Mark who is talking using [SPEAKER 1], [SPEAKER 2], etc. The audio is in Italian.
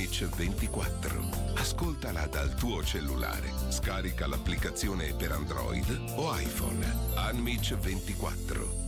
[SPEAKER 1] Unmitch 24. Ascoltala dal tuo cellulare. Scarica l'applicazione per Android o iPhone. Unmitch 24.